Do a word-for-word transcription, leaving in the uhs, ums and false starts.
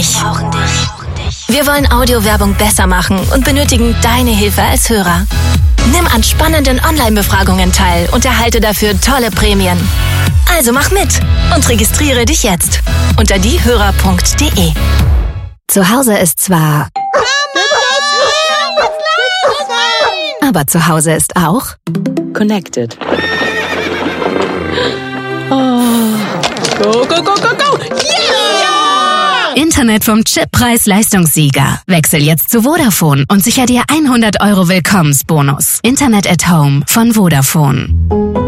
dich. Wir wollen Audiowerbung besser machen und benötigen deine Hilfe als Hörer. Nimm an spannenden Online-Befragungen teil und erhalte dafür tolle Prämien. Also mach mit und registriere dich jetzt unter diehörer punkt de. Zu Hause ist zwar... Aber zu Hause ist auch... Connected. Oh. Go, go, go, go, go! Yeah! Internet vom Chip-Preis-Leistungssieger. Wechsel jetzt zu Vodafone und sicher dir hundert Euro Willkommensbonus. Internet at Home von Vodafone.